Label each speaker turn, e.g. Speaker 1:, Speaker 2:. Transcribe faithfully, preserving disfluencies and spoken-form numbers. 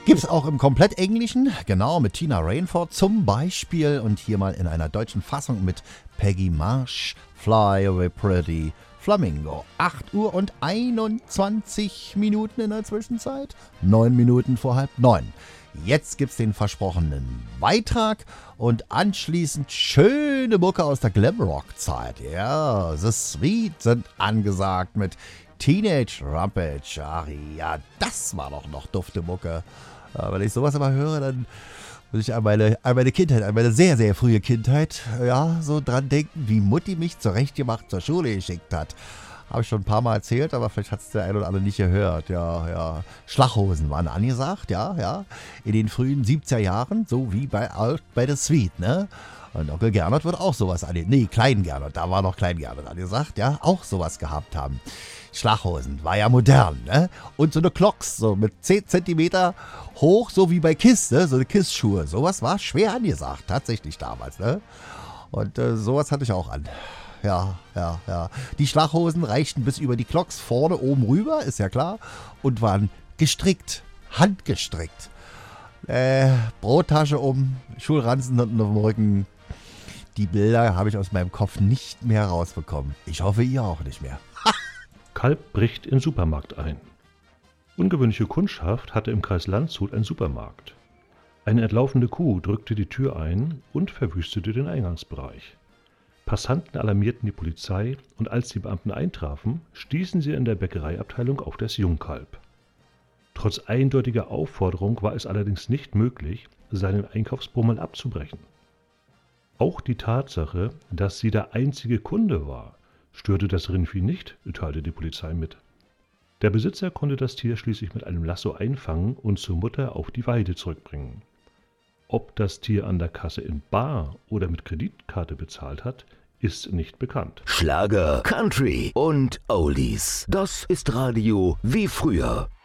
Speaker 1: Gibt's auch im komplett Englischen, genau, mit Tina Rainford zum Beispiel und hier mal in einer deutschen Fassung mit Peggy Marsh, Fly Away Pretty Flamingo. acht Uhr und einundzwanzig Minuten in der Zwischenzeit, neun Minuten vor halb neun. Jetzt gibt's den versprochenen Beitrag und anschließend schöne Mucke aus der Glamrock-Zeit. Ja, The Sweet sind angesagt mit Teenage Rampage. Ach ja, das war doch noch dufte Mucke. Äh, wenn ich sowas aber höre, dann muss ich an meine, an meine Kindheit, an meine sehr, sehr frühe Kindheit, ja, so dran denken, wie Mutti mich zurechtgemacht zur Schule geschickt hat. Habe ich schon ein paar Mal erzählt, aber vielleicht hat es der ein oder andere nicht gehört. Ja, ja. Schlaghosen waren angesagt, ja, ja. In den frühen siebziger Jahren, so wie bei, bei The Sweet, ne? Und Onkel Gernot wird auch sowas angesagt. Nee, Klein Gernot, da war noch Klein Gernot angesagt, ja, auch sowas gehabt haben. Schlaghosen, war ja modern, ne? Und so eine Clocks, so mit zehn Zentimeter hoch, so wie bei Kiss, ne? So eine Kiss-Schuhe. Sowas war schwer angesagt, tatsächlich damals, ne? Und äh, sowas hatte ich auch an. Ja, ja, ja. Die Schlaghosen reichten bis über die Clocks vorne oben rüber, ist ja klar, und waren gestrickt, handgestrickt. Äh, Brottasche um, Schulranzen unten auf dem Rücken. Die Bilder habe ich aus meinem Kopf nicht mehr rausbekommen. Ich hoffe, ihr auch nicht mehr.
Speaker 2: Kalb bricht in Supermarkt ein. Ungewöhnliche Kundschaft hatte im Kreis Landshut ein Supermarkt. Eine entlaufende Kuh drückte die Tür ein und verwüstete den Eingangsbereich. Passanten alarmierten die Polizei und als die Beamten eintrafen, stießen sie in der Bäckereiabteilung auf das Jungkalb. Trotz eindeutiger Aufforderung war es allerdings nicht möglich, seinen Einkaufsbummel abzubrechen. Auch die Tatsache, dass sie der einzige Kunde war, störte das Rindvieh nicht, teilte die Polizei mit. Der Besitzer konnte das Tier schließlich mit einem Lasso einfangen und zur Mutter auf die Weide zurückbringen. Ob das Tier an der Kasse in bar oder mit Kreditkarte bezahlt hat, ist nicht bekannt.
Speaker 3: Schlager, Country und Oldies. Das ist Radio wie früher.